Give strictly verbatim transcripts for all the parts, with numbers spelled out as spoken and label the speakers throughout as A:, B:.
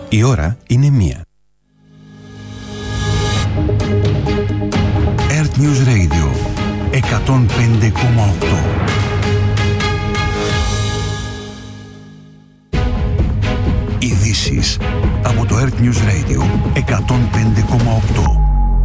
A: Η ώρα είναι μία. Earth News Radio εκατόν πέντε κόμμα οκτώ. Ειδήσεις από το Earth News Radio εκατόν πέντε κόμμα οκτώ.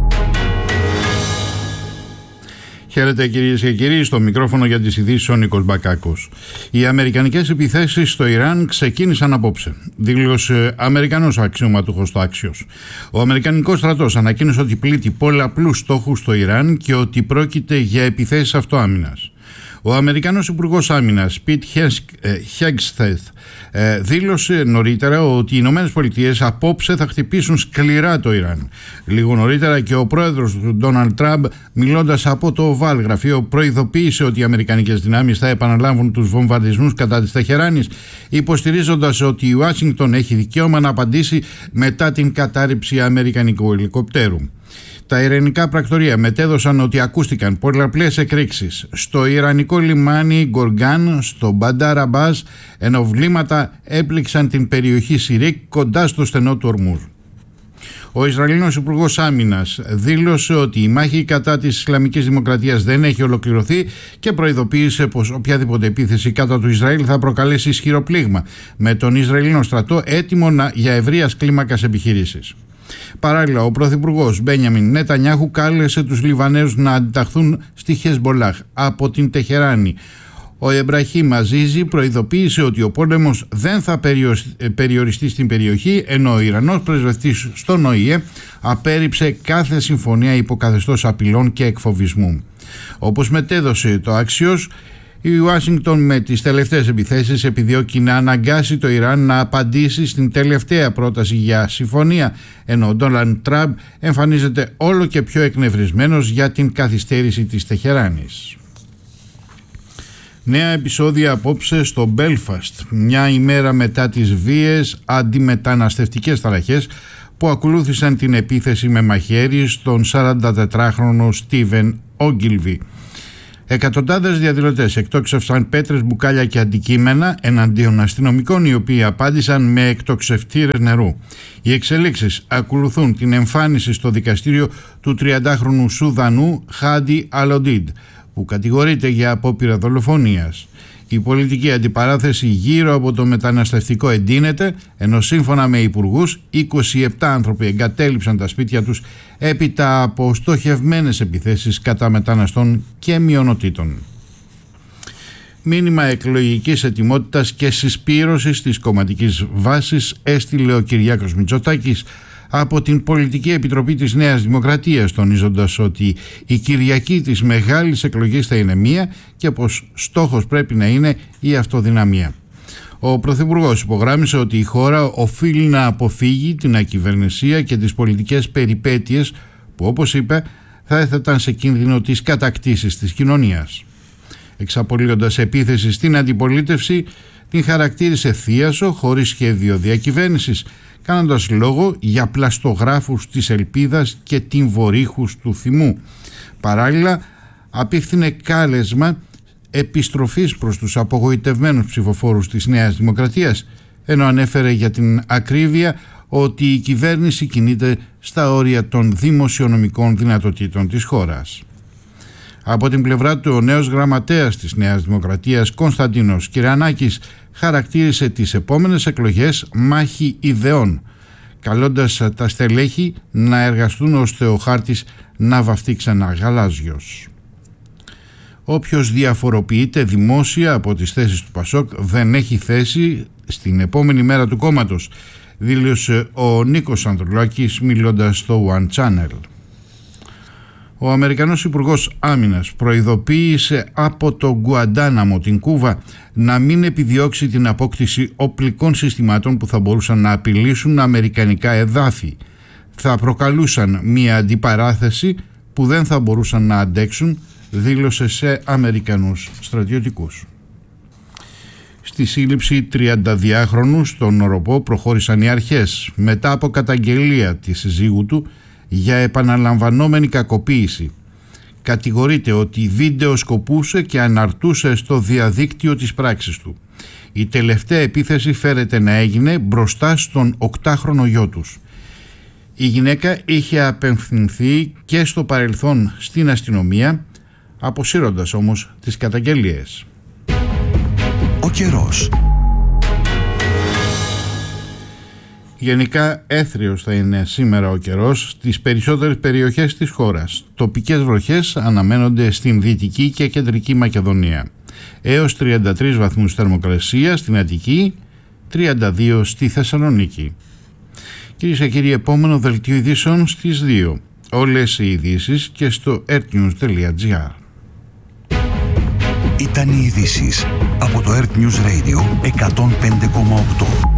B: Χαίρετε κυρίες και κύριοι, στο μικρόφωνο για τις ειδήσεις ο Νίκος Μπακάκος. Οι αμερικανικές επιθέσεις στο Ιράν ξεκίνησαν απόψε, δήλωσε Αμερικανός αξιωματούχος στο Axios. Ο Αμερικανικός στρατός ανακοίνωσε ότι πλήττει πολλαπλούς στόχους στο Ιράν και ότι πρόκειται για επιθέσεις αυτοάμυνας. Ο Αμερικανός Υπουργός Άμυνας Πιτ Χέγκστεθ δήλωσε νωρίτερα ότι οι Ηνωμένες Πολιτείες απόψε θα χτυπήσουν σκληρά το Ιράν. Λίγο νωρίτερα και ο πρόεδρος του Ντόναλντ Τραμπ, μιλώντας από το Οβάλ γραφείο, προειδοποίησε ότι οι αμερικανικές δυνάμεις θα επαναλάβουν τους βομβαρδισμούς κατά της Τεχεράνης, υποστηρίζοντας ότι η Ουάσιγκτον έχει δικαίωμα να απαντήσει μετά την κατάρριψη αμερικανικού ελικοπτέρου. Τα ιρανικά πρακτορεία μετέδωσαν ότι ακούστηκαν πολλαπλές εκρήξεις στο ιρανικό λιμάνι Γκοργάν, στο Μπαντάρ Αμπάζ, ενώ βλήματα έπληξαν την περιοχή Σιρίκ κοντά στο στενό του Ορμούζ. Ο Ισραηλινός Υπουργός Άμυνας δήλωσε ότι η μάχη κατά της Ισλαμικής Δημοκρατίας δεν έχει ολοκληρωθεί και προειδοποίησε πως οποιαδήποτε επίθεση κατά του Ισραήλ θα προκαλέσει ισχυρό πλήγμα, με τον Ισραηλινό στρατό έτοιμο για ευρείας κλίμακας επιχειρήσεις. Παράλληλα, ο Πρωθυπουργός Μπένιαμιν Νετανιάχου κάλεσε τους Λιβανέους να αντιταχθούν στη Χεσμολάχ από την Τεχεράνη. Ο Εμπραχήμ Αζίζη προειδοποίησε ότι ο πόλεμος δεν θα περιοριστεί στην περιοχή, ενώ ο Ιρανός πρεσβευτής στον Ο Η Ε απέρριψε κάθε συμφωνία υποκαθεστώς απειλών και εκφοβισμού. Όπως μετέδωσε το Axios, η Ουάσιγκτον με τις τελευταίες επιθέσεις επιδιώκει να αναγκάσει το Ιράν να απαντήσει στην τελευταία πρόταση για συμφωνία, ενώ ο Ντόναλντ Τραμπ εμφανίζεται όλο και πιο εκνευρισμένος για την καθυστέρηση της Τεχεράνης. Νέα επεισόδια απόψε στο Μπέλφαστ, μια ημέρα μετά τις βίες αντιμεταναστευτικές ταραχές που ακολούθησαν την επίθεση με μαχαίρι στον σαραντατετράχρονο Στίβεν Όγκιλβι. Εκατοντάδες διαδηλωτές εκτόξευσαν πέτρες, μπουκάλια και αντικείμενα εναντίον αστυνομικών, οι οποίοι απάντησαν με εκτοξευτήρες νερού. Οι εξελίξεις ακολουθούν την εμφάνιση στο δικαστήριο του τριαντάχρονου Σουδανού Χάντι Αλοντίντ, που κατηγορείται για απόπειρα δολοφονίας. Η πολιτική αντιπαράθεση γύρω από το μεταναστευτικό εντείνεται, ενώ σύμφωνα με υπουργούς είκοσι επτά άνθρωποι εγκατέλειψαν τα σπίτια τους έπειτα από στοχευμένες επιθέσεις κατά μεταναστών και μειονοτήτων. Μήνυμα εκλογικής ετοιμότητας και συσπήρωσης της κομματικής βάσης έστειλε ο Κυριάκος Μητσοτάκης από την Πολιτική Επιτροπή της Νέας Δημοκρατίας, τονίζοντας ότι η Κυριακή της μεγάλης εκλογής θα είναι μία και πως στόχος πρέπει να είναι η αυτοδυναμία. Ο Πρωθυπουργός υπογράμμισε ότι η χώρα οφείλει να αποφύγει την ακυβερνησία και τις πολιτικές περιπέτειες που, όπως είπε, θα έθεταν σε κίνδυνο τις κατακτήσεις της κοινωνίας. Εξαπολύοντας επίθεση στην αντιπολίτευση, την χαρακτήρισε θίασο χωρίς σχέδιο διακυβέρνησης, κάνοντας λόγο για πλαστογράφους της ελπίδας και τυμβορύχους του θυμού. Παράλληλα, απίφθινε κάλεσμα επιστροφής προς τους απογοητευμένους ψηφοφόρους της Νέας Δημοκρατίας, ενώ ανέφερε για την ακρίβεια ότι η κυβέρνηση κινείται στα όρια των δημοσιονομικών δυνατοτήτων της χώρας. Από την πλευρά του, ο νέος γραμματέας της Νέας Δημοκρατίας, Κωνσταντίνος Κυρανάκης, χαρακτήρισε τις επόμενες εκλογές μάχη ιδεών, καλώντας τα στελέχη να εργαστούν ώστε ο χάρτης να βαφτεί ξανά γαλάζιος. Όποιος διαφοροποιείται δημόσια από τις θέσεις του Πασόκ δεν έχει θέση στην επόμενη μέρα του κόμματος, δήλωσε ο Νίκος Ανδρουλάκης μιλώντας στο One Channel. Ο Αμερικανός Υπουργός Άμυνας προειδοποίησε από το Γκουαντάναμο, την Κούβα, να μην επιδιώξει την απόκτηση οπλικών συστημάτων που θα μπορούσαν να απειλήσουν αμερικανικά εδάφη. Θα προκαλούσαν μια αντιπαράθεση που δεν θα μπορούσαν να αντέξουν, δήλωσε σε Αμερικανούς στρατιωτικούς. Στη σύλληψη τριανταδυάχρονου στον Οροπό προχώρησαν οι αρχές μετά από καταγγελία της συζύγου του για επαναλαμβανόμενη κακοποίηση. Κατηγορείται ότι βιντεοσκοπούσε και αναρτούσε στο διαδίκτυο τις πράξεις του. Η τελευταία επίθεση φέρεται να έγινε μπροστά στον οκτάχρονο γιο τους. Η γυναίκα είχε απευθυνθεί και στο παρελθόν στην αστυνομία, αποσύροντας όμως τις καταγγελίες.
A: Ο καιρός.
B: Γενικά έθριος θα είναι σήμερα ο καιρός στις περισσότερες περιοχές της χώρας. Τοπικές βροχές αναμένονται στην Δυτική και Κεντρική Μακεδονία. Έως τριάντα τρεις βαθμούς θερμοκρασία στην Αττική, τριάντα δύο στη Θεσσαλονίκη. Κυρίες και κύριοι, επόμενο δελτίο ειδήσεων στις δύο. Όλες οι ειδήσεις και στο earthnews τελεία gr.
A: Ήταν οι ειδήσεις από το Earth News Radio εκατόν πέντε κόμμα οκτώ.